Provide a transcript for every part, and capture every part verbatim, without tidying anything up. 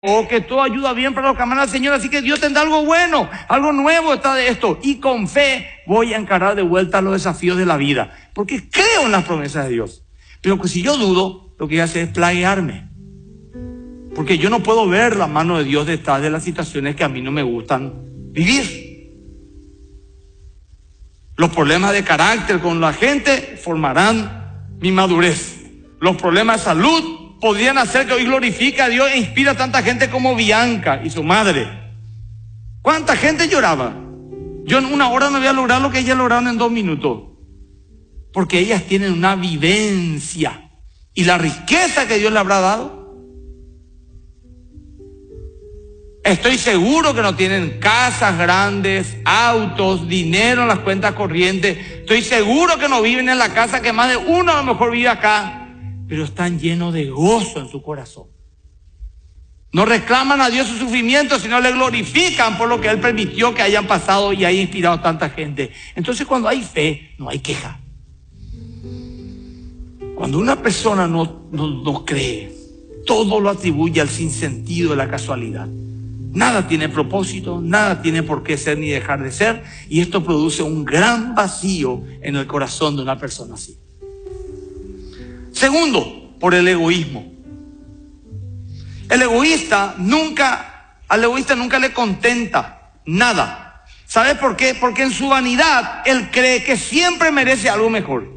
o que todo ayuda bien para los que aman al Señor, así que Dios tendrá algo bueno, algo nuevo está de esto, y con fe voy a encarar de vuelta los desafíos de la vida, porque creo en las promesas de Dios. Pero que si yo dudo, lo que voy a hacer es plaguearme, porque yo no puedo ver la mano de Dios detrás de las situaciones que a mí no me gustan vivir. Los problemas de carácter con la gente formarán mi madurez. Los problemas de salud podrían hacer que hoy glorifique a Dios e inspira a tanta gente como Bianca y su madre. ¿Cuánta gente lloraba? Yo en una hora no voy a lograr lo que ellas lograron en dos minutos. Porque ellas tienen una vivencia y la riqueza que Dios le habrá dado. Estoy seguro que no tienen casas grandes, autos, dinero en las cuentas corrientes. Estoy seguro que no viven en la casa que más de uno a lo mejor vive acá. Pero están llenos de gozo en su corazón. No reclaman a Dios su sufrimiento, sino le glorifican por lo que Él permitió que hayan pasado y haya inspirado a tanta gente. Entonces, cuando hay fe, no hay queja. Cuando una persona no, no, no cree, todo lo atribuye al sinsentido de la casualidad. Nada tiene propósito, nada tiene por qué ser ni dejar de ser, y esto produce un gran vacío en el corazón de una persona así. Segundo, por el egoísmo. El egoísta nunca, al egoísta nunca le contenta nada. ¿Sabes por qué? Porque en su vanidad él cree que siempre merece algo mejor.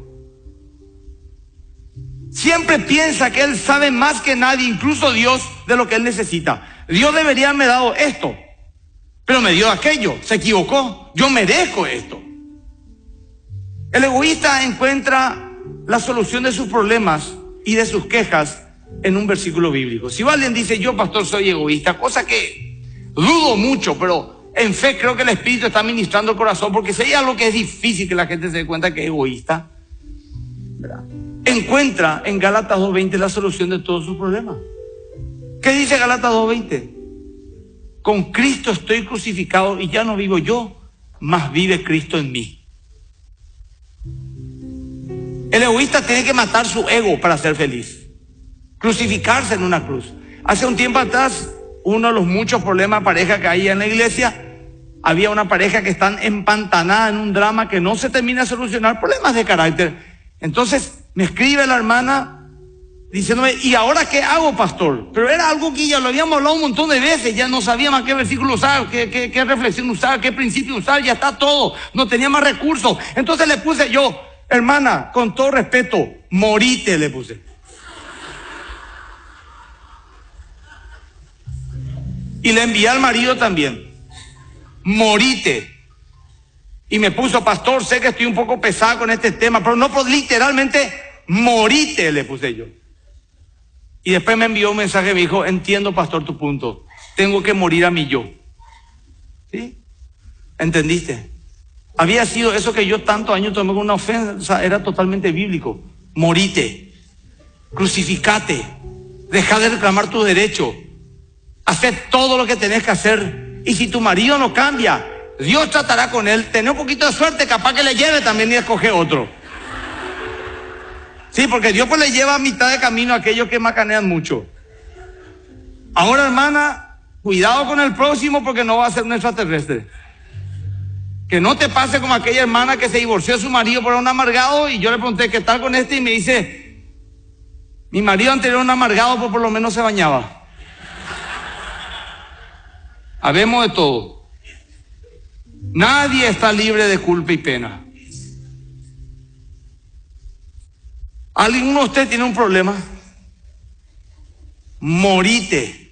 Siempre piensa que él sabe más que nadie, incluso Dios, de lo que él necesita. Dios debería haberme dado esto, pero me dio aquello, se equivocó, yo merezco esto. El egoísta encuentra la solución de sus problemas y de sus quejas en un versículo bíblico. Si alguien dice, yo pastor soy egoísta, cosa que dudo mucho, pero en fe creo que el Espíritu está ministrando el corazón, porque si hay algo que es difícil que la gente se dé cuenta que es egoísta, ¿verdad? Encuentra en Gálatas dos veinte la solución de todos sus problemas. ¿Qué dice Gálatas dos veinte? Con Cristo estoy crucificado y ya no vivo yo, mas vive Cristo en mí. El egoísta tiene que matar su ego para ser feliz, crucificarse en una cruz. Hace un tiempo atrás, uno de los muchos problemas de pareja que hay en la iglesia, había una pareja que están empantanada en un drama que no se termina de solucionar, problemas de carácter. Entonces me escribe la hermana diciéndome, ¿y ahora qué hago, pastor? Pero era algo que ya lo habíamos hablado un montón de veces, ya no sabía más qué versículo usar, qué, qué, qué reflexión usar, qué principio usar, ya está todo, no tenía más recursos. Entonces le puse yo, hermana, con todo respeto, morite, le puse. Y le envié al marido también, morite. Y me puso, pastor, sé que estoy un poco pesado con este tema, pero no, pues literalmente, morite, le puse yo. Y después me envió un mensaje y me dijo, entiendo, pastor, tu punto. Tengo que morir a mi yo. ¿Sí? ¿Entendiste? Había sido eso que yo tantos años tomé como una ofensa, era totalmente bíblico. Morite, crucificate, deja de reclamar tu derecho, haz todo lo que tenés que hacer. Y si tu marido no cambia, Dios tratará con él. Tené un poquito de suerte, capaz que le lleve también y escoge otro. Sí, porque Dios pues le lleva a mitad de camino a aquellos que macanean mucho. Ahora, hermana, cuidado con el próximo porque no va a ser un extraterrestre. Que no te pase como aquella hermana que se divorció de su marido por un amargado, y yo le pregunté qué tal con este y me dice, mi marido anterior era un amargado, pues por lo menos se bañaba. Habemos de todo. Nadie está libre de culpa y pena. ¿Alguno de ustedes tiene un problema? Morite.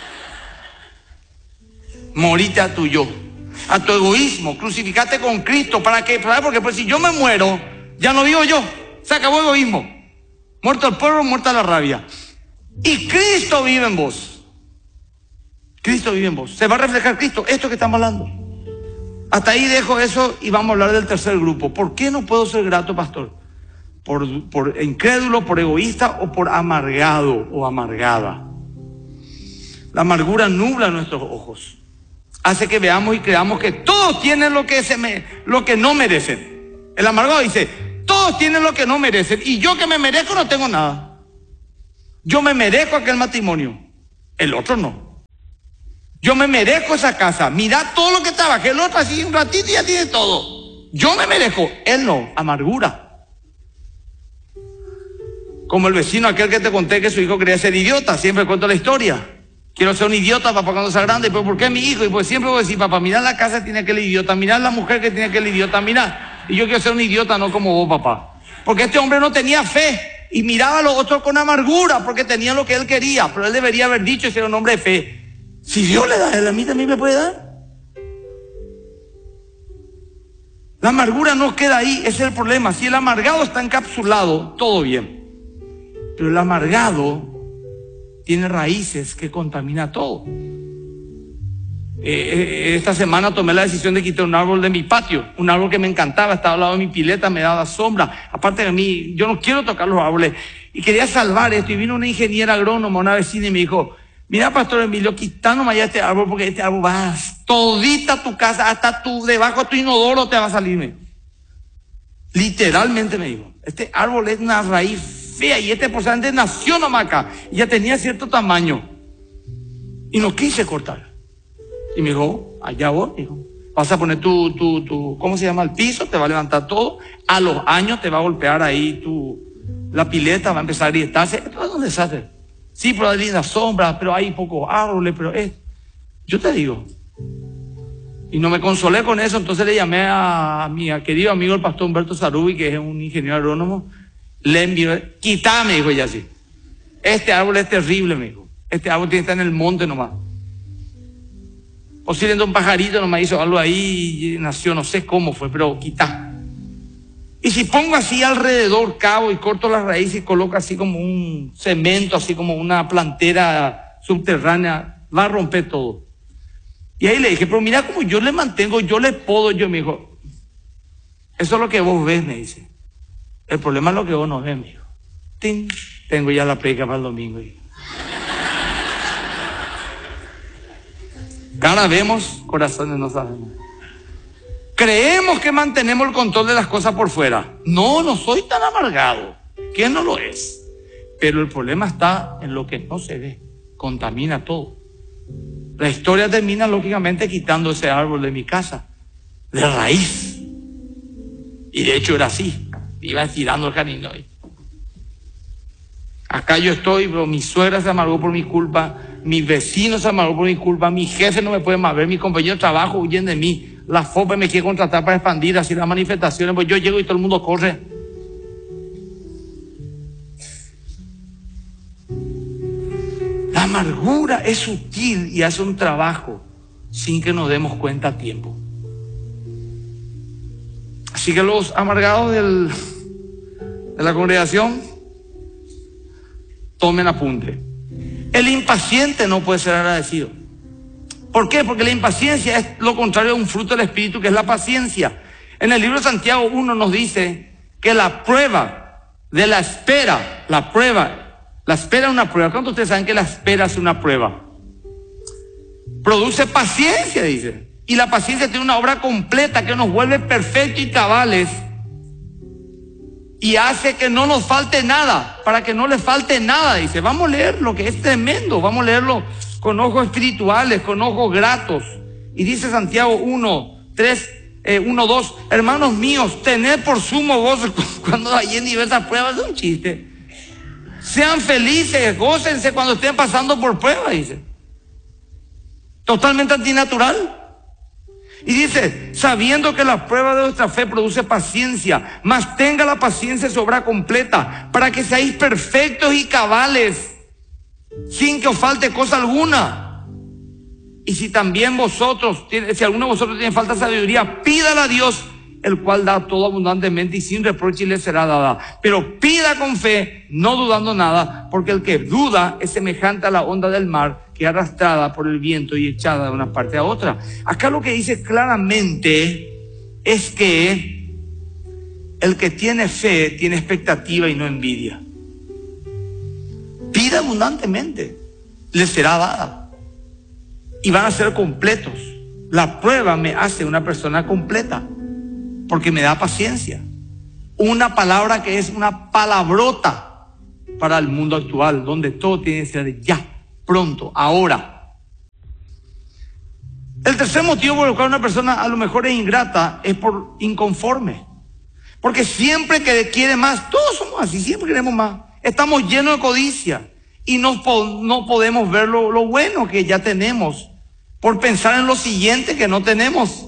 Morite a tu yo, a tu egoísmo, crucificate con Cristo. ¿Para qué? ¿Sabes? Porque pues si yo me muero, ya no vivo yo, se acabó el egoísmo. Muerto el pueblo, muerta la rabia. Y Cristo vive en vos. Cristo vive en vos. Se va a reflejar Cristo, esto que estamos hablando. Hasta ahí dejo eso y vamos a hablar del tercer grupo. ¿Por qué no puedo ser grato, pastor? Por, por incrédulo, por egoísta o por amargado o amargada. La amargura nubla nuestros ojos. Hace que veamos y creamos que todos tienen lo que, se me, lo que no merecen. El amargado dice, todos tienen lo que no merecen y yo que me merezco no tengo nada. Yo me merezco aquel matrimonio, el otro no. Yo me merezco esa casa. Mira todo lo que trabajé. El otro así un ratito y ya tiene todo. Yo me merezco. Él no. Amargura. Como el vecino aquel que te conté que su hijo quería ser idiota. Siempre cuento la historia. Quiero ser un idiota, papá, cuando sea grande. ¿Pero por qué mi hijo? Y pues siempre voy a decir, papá, mira la casa que tiene aquel idiota. Mira la mujer que tiene aquel idiota. Mira. Y yo quiero ser un idiota, no como vos, papá. Porque este hombre no tenía fe. Y miraba a los otros con amargura porque tenían lo que él quería. Pero él debería haber dicho y ser un hombre de fe. Si Dios le da, él a mí también me puede dar. La amargura no queda ahí, ese es el problema. Si el amargado está encapsulado, todo bien. Pero el amargado tiene raíces que contamina todo. Eh, esta semana tomé la decisión de quitar un árbol de mi patio. Un árbol que me encantaba, estaba al lado de mi pileta, me daba sombra. Aparte de mí, yo no quiero tocar los árboles. Y quería salvar esto. Y vino una ingeniera agrónoma, una vecina, y me dijo, mira, Pastor Emilio, quita nomás ya este árbol, porque este árbol va todita tu casa, hasta tu, debajo de tu inodoro te va a salirme. Literalmente me dijo, este árbol es una raíz fea y este posiblemente nació nomás acá. Y ya tenía cierto tamaño. Y no quise cortar. Y me dijo, allá vos, dijo, vas a poner tu, tu, tu, ¿cómo se llama? El piso, te va a levantar todo. A los años te va a golpear ahí tu, la pileta, va a empezar a grietarse. Esto es un desastre. Sí, pero hay linda sombra, pero hay pocos árboles, pero es... Yo te digo. Y no me consolé con eso, entonces le llamé a mi querido amigo el pastor Humberto Sarubi, que es un ingeniero agrónomo. Le envió, quítame, dijo ella así. Este árbol es terrible, me dijo. Este árbol tiene que estar en el monte nomás. Posiblemente un pajarito nomás hizo algo ahí y nació, no sé cómo fue, pero quita. Y si pongo así alrededor cabo y corto las raíces y coloco así como un cemento, así como una plantera subterránea, va a romper todo. Y ahí le dije, pero mira cómo yo le mantengo, yo le podo, yo me dijo, eso es lo que vos ves, me dice. El problema es lo que vos no ves, me dijo. ¡Tin! Tengo ya la predica para el domingo. Cara vemos, corazones no sabemos. Creemos que mantenemos el control de las cosas por fuera. No, no soy tan amargado. ¿Quién no lo es? Pero el problema está en lo que no se ve. Contamina todo. La historia termina lógicamente quitando ese árbol de mi casa. De raíz. Y de hecho era así. Iba estirando el jardín hoy. Acá yo estoy, pero mi suegra se amargó por mi culpa. Mi vecino se amargó por mi culpa. Mi jefe no me puede más ver. Mis compañeros de trabajo huyen de mí. La F O P me quiere contratar para expandir así las manifestaciones, pues yo llego y todo el mundo corre. La amargura es sutil y hace un trabajo sin que nos demos cuenta a tiempo. Así que los amargados del, de la congregación, tomen apunte. El impaciente no puede ser agradecido. ¿Por qué? Porque la impaciencia es lo contrario de un fruto del Espíritu, que es la paciencia. En el libro de Santiago uno nos dice que la prueba de la espera, la prueba, la espera es una prueba. ¿Cuántos de ustedes saben que la espera es una prueba? Produce paciencia, dice. Y la paciencia tiene una obra completa que nos vuelve perfectos y cabales y hace que no nos falte nada, para que no le falte nada, dice. Vamos a leer lo que es tremendo, vamos a leerlo con ojos espirituales, con ojos gratos. Y dice Santiago uno, tres, eh, uno, dos, hermanos míos, tened por sumo gozo cuando hay en diversas pruebas. Es un chiste. Sean felices, gócense cuando estén pasando por pruebas, dice. Totalmente antinatural. Y dice, sabiendo que la prueba de vuestra fe produce paciencia, mas tenga la paciencia su obra completa, para que seáis perfectos y cabales, sin que os falte cosa alguna. Y si también vosotros, si alguno de vosotros tiene falta de sabiduría, pídala a Dios, el cual da todo abundantemente y sin reproche y le será dada. Pero pida con fe, no dudando nada, porque el que duda es semejante a la onda del mar, que es arrastrada por el viento y echada de una parte a otra. Acá lo que dice claramente es que el que tiene fe tiene expectativa y no envidia. Pida abundantemente, le será dada. Y van a ser completos. La prueba me hace una persona completa, porque me da paciencia. Una palabra que es una palabrota para el mundo actual, donde todo tiene que ser ya, pronto, ahora. El tercer motivo por el cual una persona a lo mejor es ingrata es por inconforme. Porque siempre que quiere más, todos somos así, siempre queremos más. Estamos llenos de codicia y no, no podemos ver lo, lo bueno que ya tenemos por pensar en lo siguiente que no tenemos.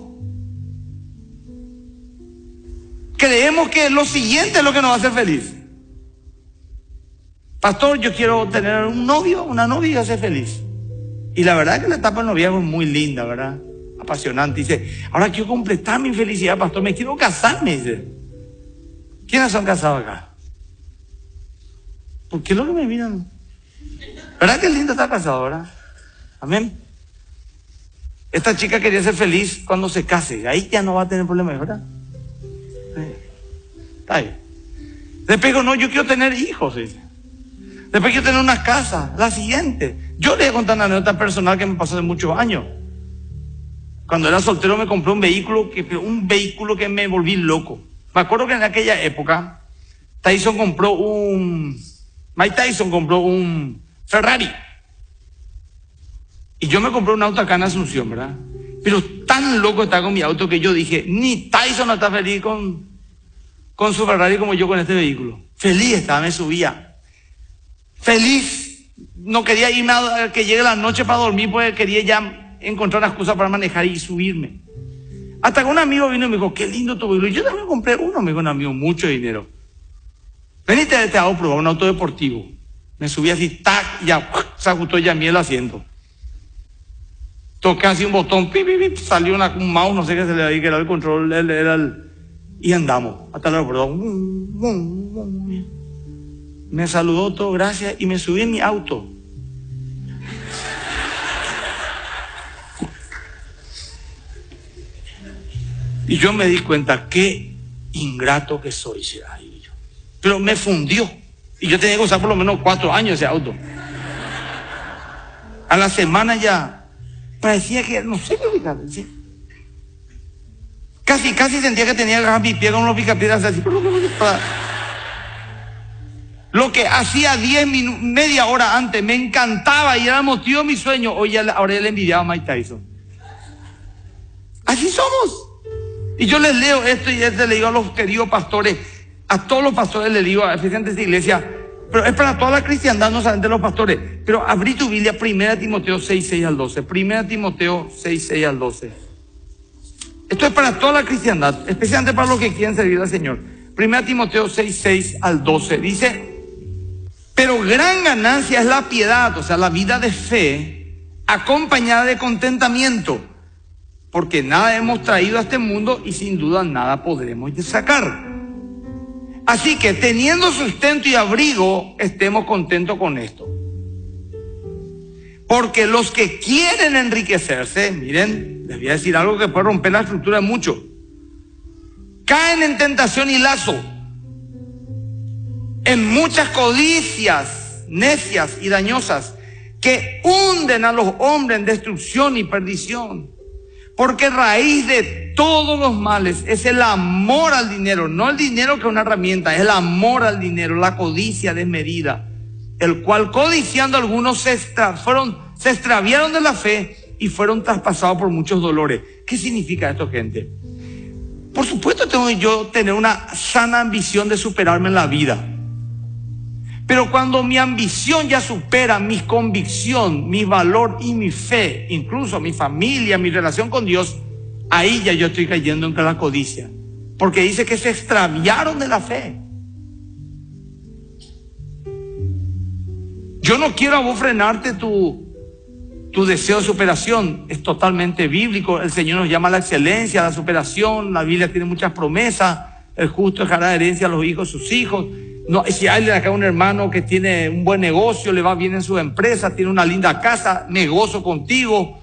Creemos que lo siguiente es lo que nos hace feliz. Pastor, yo quiero tener un novio, una novia y hacer feliz. Y la verdad es que la etapa del noviazgo es muy linda, ¿verdad? Apasionante. Dice, ahora quiero completar mi felicidad, pastor, me quiero casar, me dice. ¿Quiénes son casados acá? ¿Por qué es lo que me miran? ¿Verdad que es lindo estar casado, verdad? Amén. Esta chica quería ser feliz cuando se case. Ahí ya no va a tener problemas, ¿verdad? Está bien. Después dijo, no, yo quiero tener hijos, dice. Después quiero tener una casa. La siguiente. Yo le voy a contar una anécdota personal que me pasó hace muchos años. Cuando era soltero me compré un vehículo que, un vehículo que me volví loco. Me acuerdo que en aquella época Tyson compró un... Mike Tyson compró un Ferrari. Y yo me compré un auto acá en Asunción, ¿verdad? Pero tan loco estaba con mi auto que yo dije, ni Tyson no está feliz con, con su Ferrari como yo con este vehículo. Feliz estaba, me subía. Feliz, no quería irme a que llegue la noche para dormir, porque quería ya encontrar una excusa para manejar y subirme. Hasta que un amigo vino y me dijo, qué lindo tu vehículo. Y yo también compré uno, me dijo un amigo, mucho dinero. Venite, te hago probar un auto deportivo. Me subí así, tac, ya, se ajustó ya el asiento. Toqué así un botón, pip, pip, pip, salió una, un mouse, no sé qué se le que era el control, era el, y andamos, hasta el aeropuerto. Me saludó todo, gracias, y me subí en mi auto. Y yo me di cuenta qué ingrato que soy, ay, pero me fundió. Y yo tenía que usar por lo menos cuatro años ese auto. A la semana ya parecía que, no sé qué ubicar, ¿sí? Casi, casi sentía que tenía que agarrar mi pie con unos picapiedras así. Lo que hacía diez minutos, media hora antes, me encantaba y era el motivo de mi sueño. Hoy ya, ahora ya le envidiaba a Mike Tyson. Así somos. Y yo les leo esto y este le digo a los queridos pastores, a todos los pastores les digo, especialmente a esta iglesia, pero es para toda la cristiandad, no solamente los pastores. Pero abrí tu Biblia, primera Timoteo seis, seis al doce. primera Timoteo seis, seis al doce. Esto es para toda la cristiandad, especialmente para los que quieren servir al Señor. primera Timoteo seis, seis al doce. Dice, pero gran ganancia es la piedad, o sea, la vida de fe, acompañada de contentamiento, porque nada hemos traído a este mundo y sin duda nada podremos sacar. Así que teniendo sustento y abrigo, estemos contentos con esto. Porque los que quieren enriquecerse, miren, les voy a decir algo que puede romper la estructura de mucho, caen en tentación y lazo, en muchas codicias necias y dañosas que hunden a los hombres en destrucción y perdición. Porque raíz de todos los males es el amor al dinero, no el dinero que es una herramienta, es el amor al dinero, la codicia desmedida, el cual codiciando algunos se, extra, fueron, se extraviaron de la fe y fueron traspasados por muchos dolores. ¿Qué significa esto, gente? Por supuesto tengo yo tener una sana ambición de superarme en la vida. Pero cuando mi ambición ya supera mi convicción, mi valor y mi fe, incluso mi familia, mi relación con Dios, ahí ya yo estoy cayendo en la codicia. Porque dice que se extraviaron de la fe. Yo no quiero a vos frenarte tu, tu deseo de superación. Es totalmente bíblico. El Señor nos llama a la excelencia, a la superación. La Biblia tiene muchas promesas. El justo dejará herencia a los hijos de sus hijos. No, si hay acá un hermano que tiene un buen negocio, le va bien en su empresa, tiene una linda casa, negocio contigo.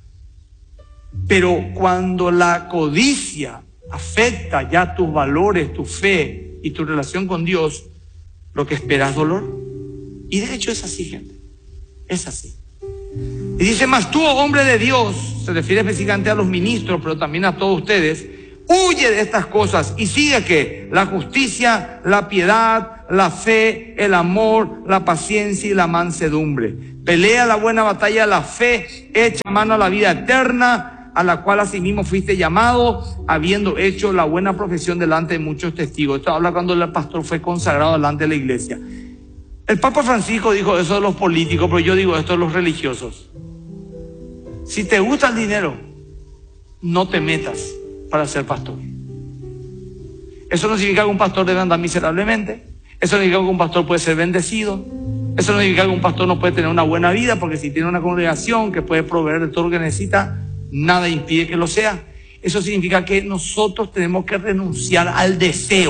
Pero cuando la codicia afecta ya tus valores, tu fe y tu relación con Dios, lo que esperas es dolor. Y de hecho es así, gente. Es así. Y dice, mas tú, hombre de Dios, se refiere específicamente a los ministros, pero también a todos ustedes, huye de estas cosas y sigue que la justicia, la piedad, la fe, el amor, la paciencia y la mansedumbre. Pelea la buena batalla de la fe, echa mano a la vida eterna, a la cual asimismo fuiste llamado, habiendo hecho la buena profesión delante de muchos testigos. Esto habla cuando el pastor fue consagrado delante de la iglesia. El Papa Francisco dijo eso de los políticos, pero yo digo esto de los religiosos. Si te gusta el dinero, no te metas para ser pastor. Eso no significa que un pastor debe andar miserablemente. Eso no significa que un pastor puede ser bendecido. Eso no significa que un pastor no puede tener una buena vida, porque si tiene una congregación que puede proveer de todo lo que necesita, nada impide que lo sea. Eso significa que nosotros tenemos que renunciar al deseo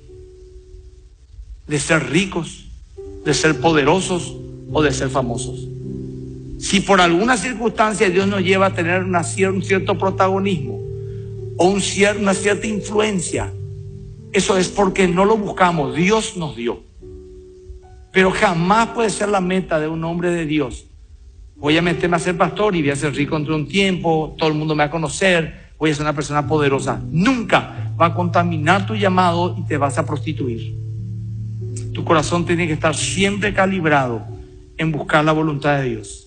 de ser ricos, de ser poderosos o de ser famosos. Si por alguna circunstancia Dios nos lleva a tener una, un cierto protagonismo o un cier, una cierta influencia, eso es porque no lo buscamos, Dios nos dio. Pero jamás puede ser la meta de un hombre de Dios: voy a meterme a ser pastor y voy a ser rico entre un tiempo, todo el mundo me va a conocer, voy a ser una persona poderosa. Nunca va a contaminar tu llamado y te vas a prostituir. Tu corazón tiene que estar siempre calibrado en buscar la voluntad de Dios.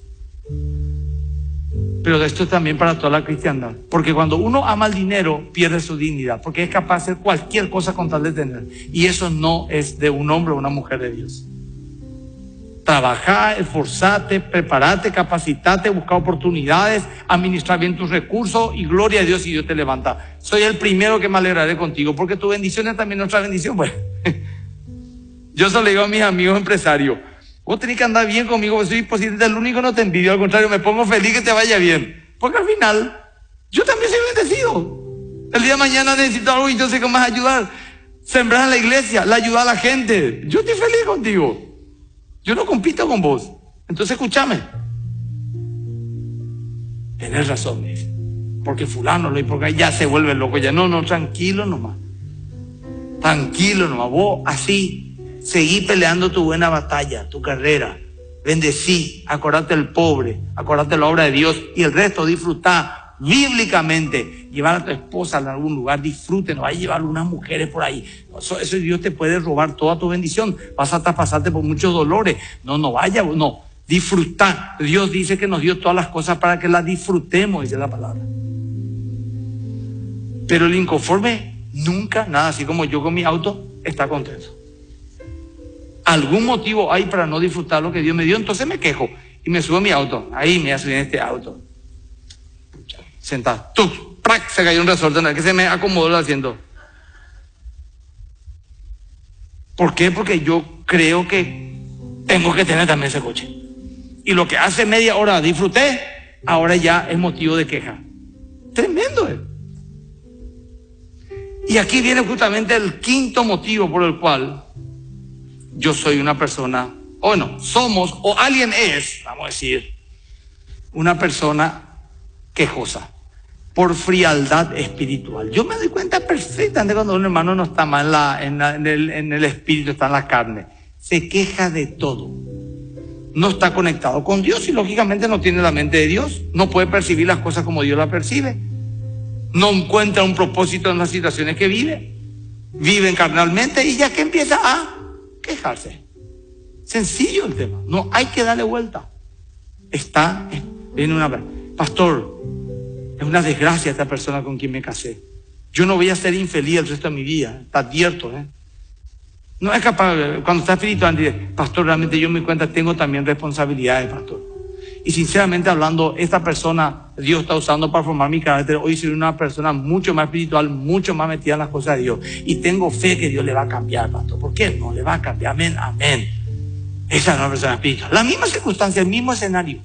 Pero esto es también para toda la cristiandad, porque cuando uno ama el dinero pierde su dignidad, porque es capaz de hacer cualquier cosa con tal de tener, y eso no es de un hombre o una mujer de Dios. Trabaja, esforzate, prepárate, capacitate, busca oportunidades, administra bien tus recursos y gloria a Dios si Dios te levanta. Soy el primero que me alegraré contigo, porque tu bendición es también nuestra bendición. Bueno, yo se lo digo a mis amigos empresarios: vos tenés que andar bien conmigo, porque soy posiblemente el único que no te envidio, al contrario, me pongo feliz que te vaya bien, porque al final yo también soy bendecido. El día de mañana necesito algo y yo sé que me vas a ayudar. Sembrar en la iglesia, la ayuda a la gente. Yo estoy feliz contigo. Yo no compito con vos. Entonces escúchame. Tenés razón, me dice. Porque fulano lo y porque ya se vuelve loco. Ya no, no, tranquilo nomás. Tranquilo nomás. Vos así, seguí peleando tu buena batalla, tu carrera. Bendecí, acordate del pobre, acordate de la obra de Dios y el resto disfrutá bíblicamente. Llevar a tu esposa a algún lugar, disfrute, no vaya a llevar unas mujeres por ahí. Eso, eso Dios te puede robar toda tu bendición. Vas a pasarte por muchos dolores. No, no vaya, no. Disfrutar. Dios dice que nos dio todas las cosas para que las disfrutemos, dice la palabra. Pero el inconforme nunca, nada, así como yo con mi auto, está contento. Algún motivo hay para no disfrutar lo que Dios me dio, entonces me quejo y me subo a mi auto. Ahí me voy a subir en este auto. Sentado, ¡tuc! ¡Prac! Se cayó un resorte en el que se me acomodó el asiento. ¿Por qué? Porque yo creo que tengo que tener también ese coche. Y lo que hace media hora disfruté, ahora ya es motivo de queja. Tremendo, ¿eh? Y aquí viene justamente el quinto motivo por el cual yo soy una persona, o no, somos, o alguien es, vamos a decir, una persona quejosa. Por frialdad espiritual. Yo me doy cuenta perfectamente cuando un hermano no está mal en, la, en, la, en, el, en el espíritu, está en la carne. Se queja de todo. No está conectado con Dios y lógicamente no tiene la mente de Dios. No puede percibir las cosas como Dios las percibe. No encuentra un propósito en las situaciones que vive. Vive carnalmente y ya que empieza a quejarse. Sencillo el tema. No hay que darle vuelta. Está en una... Pastor, es una desgracia esta persona con quien me casé. Yo no voy a ser infeliz el resto de mi vida. Te advierto, ¿eh? No es capaz, cuando está espiritual, dice: pastor, realmente yo me doy cuenta, tengo también responsabilidades, pastor. Y sinceramente hablando, esta persona Dios está usando para formar mi carácter. Hoy soy una persona mucho más espiritual, mucho más metida en las cosas de Dios. Y tengo fe que Dios le va a cambiar, pastor. ¿Por qué? No le va a cambiar. Amén, amén. Esa es una persona espiritual. La misma circunstancia, el mismo escenario.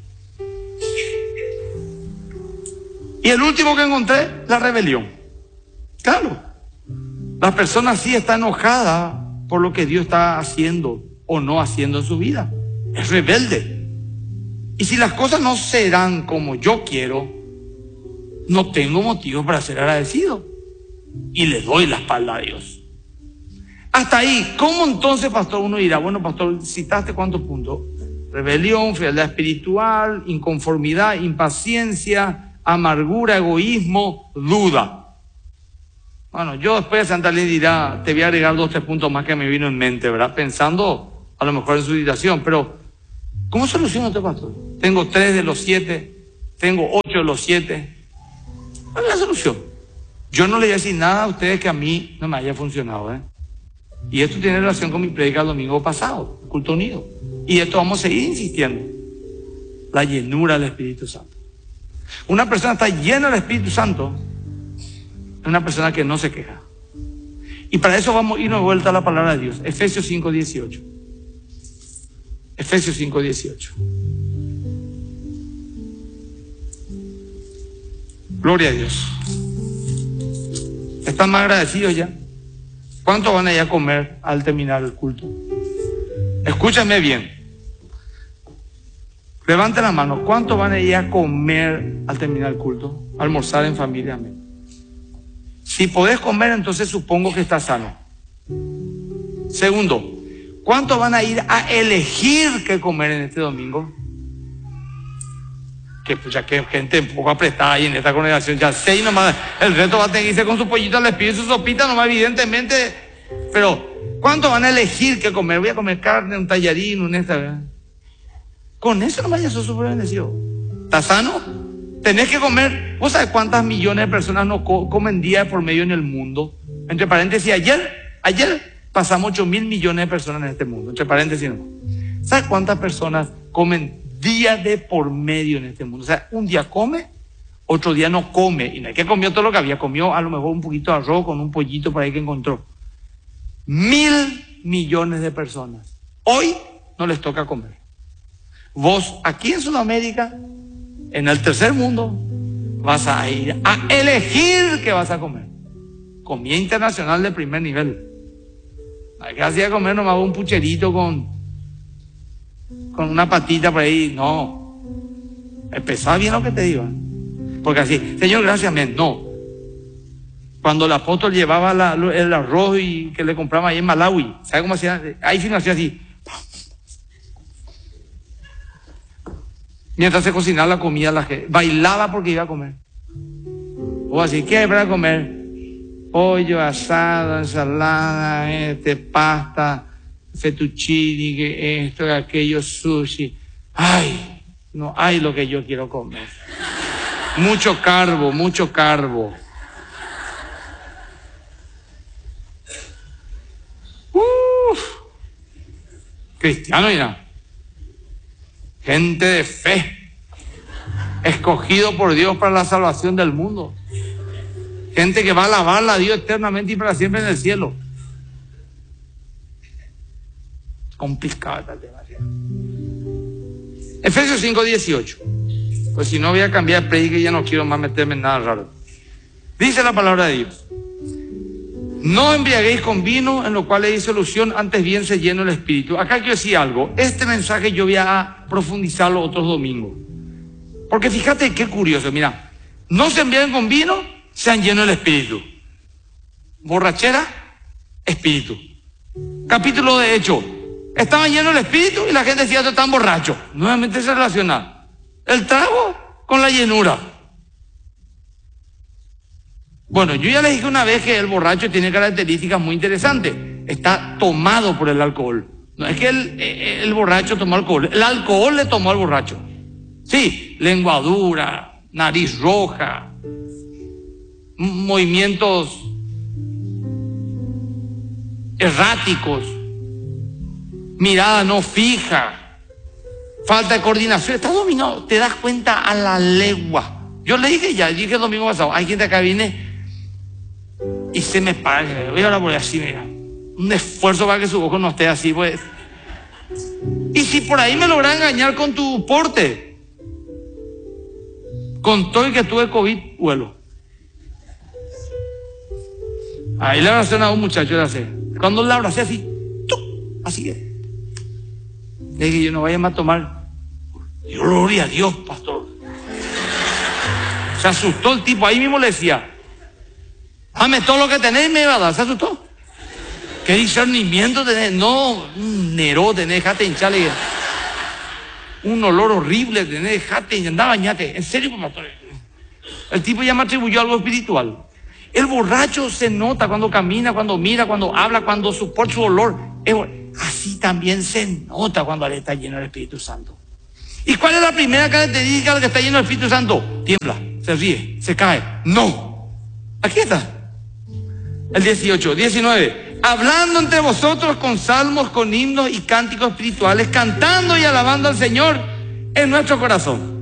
Y el último que encontré, la rebelión. Claro, la persona sí está enojada por lo que Dios está haciendo o no haciendo en su vida. Es rebelde. Y si las cosas no serán como yo quiero, no tengo motivo para ser agradecido. Y le doy la espalda a Dios. Hasta ahí, ¿cómo entonces, pastor? Uno dirá: bueno, pastor, citaste cuántos puntos. Rebelión, frialdad espiritual, inconformidad, impaciencia, amargura, egoísmo, duda. Bueno, yo después de Santa Ley dirá, te voy a agregar dos, tres puntos más que me vino en mente, ¿verdad? Pensando a lo mejor en su situación, pero ¿cómo soluciono este pastor? Tengo tres de los siete, tengo ocho de los siete. ¿Cuál es la solución? Yo no le voy a decir nada a ustedes que a mí no me haya funcionado, ¿eh? Y esto tiene relación con mi prédica el domingo pasado, culto unido. Y esto vamos a seguir insistiendo. La llenura del Espíritu Santo. Una persona está llena del Espíritu Santo, es una persona que no se queja. Y para eso vamos a irnos de vuelta a la palabra de Dios. Efesios cinco dieciocho. Efesios cinco dieciocho. Gloria a Dios. ¿Están más agradecidos ya? ¿Cuánto van a ir a comer al terminar el culto? Escúchame bien. Levanten la mano. ¿Cuánto van a ir a comer al terminar el culto? Almorzar en familia. Amén. Si podés comer, entonces supongo que estás sano. Segundo, ¿cuánto van a ir a elegir qué comer en este domingo? Que pues ya que gente un poco apretada ahí en esta congregación, ya seis nomás, el resto va a tener que irse con su pollito al espíritu y su sopita nomás, evidentemente. Pero, ¿cuánto van a elegir qué comer? Voy a comer carne, un tallarín, un esta, ¿verdad? Con eso nomás ya sos súper bendecido. ¿Estás sano? Tenés que comer. ¿Vos sabés cuántas millones de personas no co comen día por medio en el mundo? Entre paréntesis, ayer, ayer pasamos ocho mil millones de personas en este mundo. Entre paréntesis, no. ¿Sabes cuántas personas comen día de por medio en este mundo? O sea, un día come, otro día no come. Y no es que comió todo lo que había. Comió a lo mejor un poquito de arroz con un pollito por ahí que encontró. Mil millones de personas. Hoy no les toca comer. Vos aquí en Sudamérica, en el tercer mundo, vas a ir a elegir qué vas a comer. Comida internacional de primer nivel. Hay que hacer comer nomás un pucherito con, con una patita por ahí. No. Empezá bien lo que te digo. Porque así, Señor, gracias, amén. No. Cuando el apóstol llevaba la, el arroz y que le compraba ahí en Malawi, ¿sabe cómo hacía? Ahí sí hacía así. Mientras se cocinaba la comida, la gente bailaba porque iba a comer. O así, ¿qué hay para comer? Pollo asado, ensalada, este, pasta, fettuccini, que esto, aquello, sushi. Ay, no hay lo que yo quiero comer. Mucho carbo, mucho carbo. Uf, cristiano ya. Gente de fe, escogido por Dios para la salvación del mundo. Gente que va a alabarla a Dios eternamente y para siempre en el cielo. Complicado este tema. Efesios cinco dieciocho. Pues si no voy a cambiar de predica y ya no quiero más meterme en nada raro. Dice la palabra de Dios: no embriaguéis con vino, en lo cual hay solución, antes bien se lleno el espíritu. Acá quiero decir algo. Este mensaje yo voy a profundizarlo otros domingos. Porque fíjate qué curioso, mira. No se embriaguen con vino, sean llenos del espíritu. Borrachera, espíritu. Capítulo de Hechos. Estaban llenos del espíritu y la gente decía que están borrachos. Nuevamente se relaciona el trago con la llenura. Bueno, yo ya les dije una vez que el borracho tiene características muy interesantes. Está tomado por el alcohol. No es que el, el borracho tomó alcohol. El alcohol le tomó al borracho. Sí, lenguadura, nariz roja, movimientos erráticos, mirada no fija, falta de coordinación. Está dominado. Te das cuenta a la legua. Yo le dije ya, dije el domingo pasado, hay gente acá viene y se me para, voy a hablar por así, mira, un esfuerzo para que su ojo no esté así, pues. Y si por ahí me logran engañar con tu porte, con todo el que tuve COVID, vuelo. Ahí le abracé a un muchacho, le hace. Cuando le abracé así, ¡tuc! Así es. Le dije, yo no vaya más a tomar. Gloria a Dios, pastor. Se asustó el tipo, ahí mismo le decía, dame todo lo que tenés y me va a dar. Se asustó. ¿Qué discernimiento tenés? No, un Neró tenés, dejate hincharle. Un olor horrible tenés, dejate, anda, bañate. En serio, pastor. El tipo ya me atribuyó algo espiritual. El borracho se nota cuando camina, cuando mira, cuando habla, cuando soporta su olor. Así también se nota cuando él está lleno del Espíritu Santo. ¿Y cuál es la primera característica del que está lleno del Espíritu Santo? Tiembla. se ríe, se cae. No. Aquí está. El dieciocho, diecinueve. Hablando entre vosotros con salmos, con himnos y cánticos espirituales, cantando y alabando al Señor en nuestro corazón.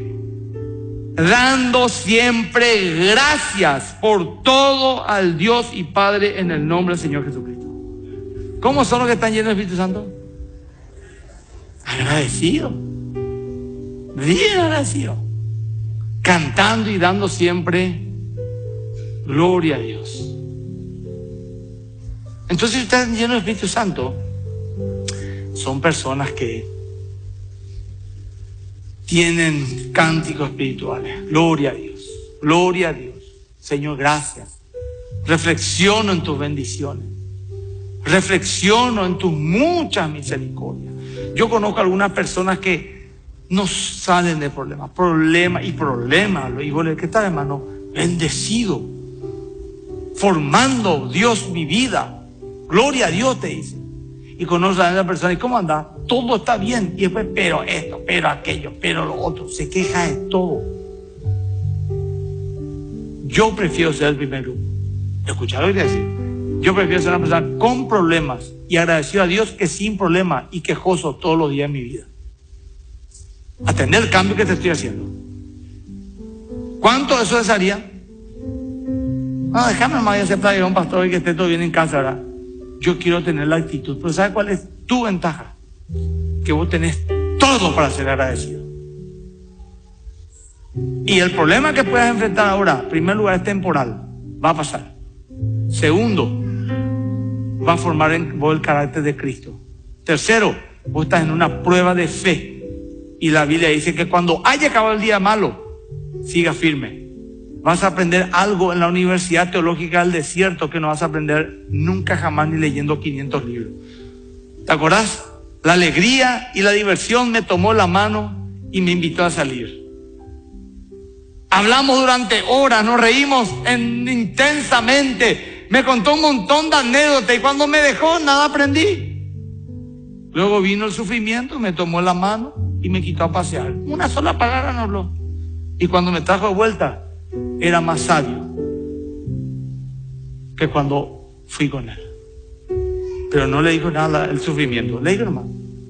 Dando siempre gracias por todo al Dios y Padre en el nombre del Señor Jesucristo. ¿Cómo son los que están llenos del Espíritu Santo? Agradecidos. Bien agradecidos. Cantando y dando siempre gloria a Dios. Entonces, si están llenos del Espíritu Santo, son personas que tienen cánticos espirituales. Gloria a Dios. Gloria a Dios. Señor, gracias. Reflexiono en tus bendiciones. Reflexiono en tus muchas misericordias. Yo conozco algunas personas que no salen de problemas, problemas y problemas. Y vos le dices, ¿qué tal, hermano? Bendecido. Formando Dios mi vida. Gloria a Dios, te dice. Y conoce a la persona, ¿y cómo anda? Todo está bien. Y después, pero esto, pero aquello, pero lo otro. Se queja de todo. Yo prefiero ser el primer grupo. ¿Escucharon lo que quiero decir? Yo prefiero ser una persona con problemas y agradecido a Dios que sin problemas y quejoso todos los días de mi vida. Atender el cambio que te estoy haciendo. ¿Cuánto eso desearía? No, déjame nomás y aceptar que un pastor y que esté todo bien en casa, ¿verdad? Yo quiero tener la actitud. Pero ¿sabes cuál es tu ventaja? Que vos tenés todo para ser agradecido. Y el problema que puedas enfrentar ahora, en primer lugar, es temporal. Va a pasar. Segundo, va a formar en vos el carácter de Cristo. Tercero, vos estás en una prueba de fe. Y la Biblia dice que cuando haya acabado el día malo, siga firme. Vas a aprender algo en la Universidad Teológica del Desierto que no vas a aprender nunca jamás ni leyendo quinientos libros. ¿Te acordás? La alegría y la diversión me tomó la mano y me invitó a salir. Hablamos durante horas, nos reímos en, intensamente. Me contó un montón de anécdotas y cuando me dejó nada aprendí. Luego vino el sufrimiento, me tomó la mano y me quitó a pasear. Una sola palabra no habló. Y cuando me trajo de vuelta, era más sabio que cuando fui con él. Pero no le dijo nada el sufrimiento. Le dijo nomás.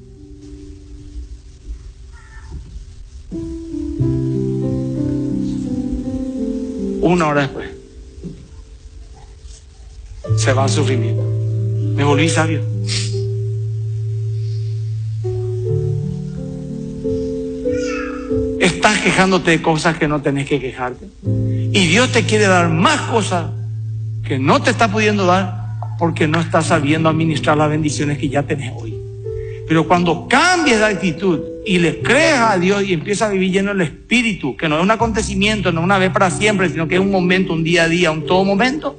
Una hora después se va el sufrimiento. Me volví sabio. Estás quejándote de cosas que no tenés que quejarte. Y Dios te quiere dar más cosas que no te está pudiendo dar porque no estás sabiendo administrar las bendiciones que ya tenés hoy. Pero cuando cambies de actitud y le crees a Dios y empiezas a vivir lleno del Espíritu, que no es un acontecimiento, no es una vez para siempre, sino que es un momento, un día a día, un todo momento,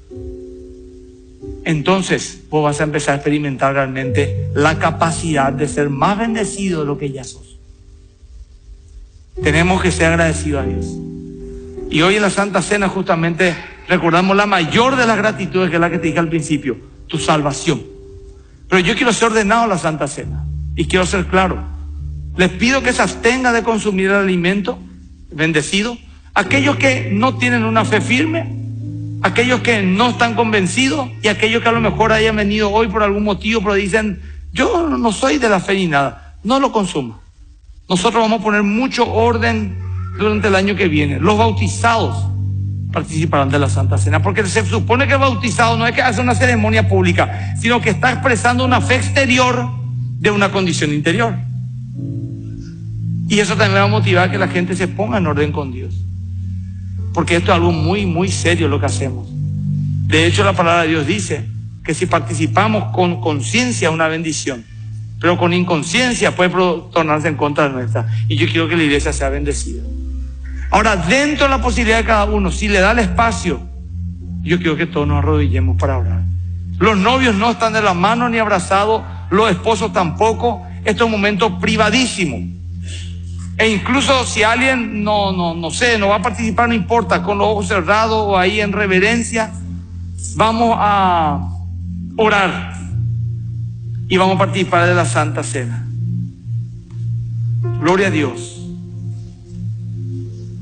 entonces vos vas a empezar a experimentar realmente la capacidad de ser más bendecido de lo que ya sos. Tenemos que ser agradecidos a Dios. Y hoy en la Santa Cena justamente recordamos la mayor de las gratitudes, que es la que te dije al principio, tu salvación. Pero yo quiero ser ordenado a la Santa Cena y quiero ser claro. Les pido que se abstengan de consumir el alimento bendecido. Aquellos que no tienen una fe firme, aquellos que no están convencidos y aquellos que a lo mejor hayan venido hoy por algún motivo, pero dicen, yo no soy de la fe ni nada, no lo consuman. Nosotros vamos a poner mucho orden durante el año que viene. Los bautizados participarán de la Santa Cena, porque se supone que el bautizado no es que hace una ceremonia pública, sino que está expresando una fe exterior de una condición interior. Y eso también va a motivar a que la gente se ponga en orden con Dios, porque esto es algo muy, muy serio lo que hacemos. De hecho, la palabra de Dios dice que si participamos con conciencia, una bendición, pero con inconsciencia puede tornarse en contra de nuestra. Y yo quiero que la iglesia sea bendecida. Ahora, dentro de la posibilidad de cada uno, si le da el espacio, yo quiero que todos nos arrodillemos para orar. Los novios no están de la mano ni abrazados, los esposos tampoco. Esto es un momento privadísimo. E incluso si alguien no, no, no sé, no va a participar, no importa, con los ojos cerrados o ahí en reverencia, vamos a orar y vamos a participar de la Santa Cena. Gloria a Dios.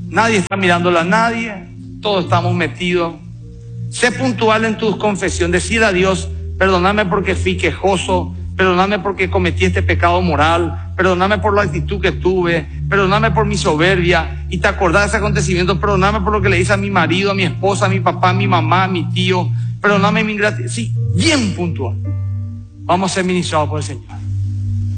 Nadie está mirándola a nadie. Todos estamos metidos. Sé puntual en tu confesión. Decir a Dios, perdóname porque fui quejoso. Perdóname porque cometí este pecado moral. Perdóname por la actitud que tuve. Perdóname por mi soberbia. Y te acordás de ese acontecimiento. Perdóname por lo que le hice a mi marido, a mi esposa, a mi papá, a mi mamá, a mi tío. Perdóname mi ingratitud. Sí, bien puntual. Vamos a ser ministrados por el Señor.